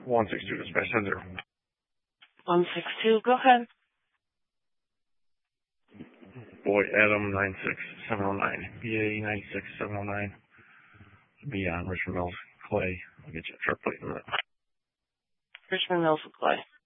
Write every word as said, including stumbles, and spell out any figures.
one six two, dispatch ten zero. one six two, go ahead. Boy, Adam nine six seven oh nine. B A nine six seven oh nine. Be on Richmond Mills, Clay. I'll get you a truck plate in a minute. Richmond Mills, Clay.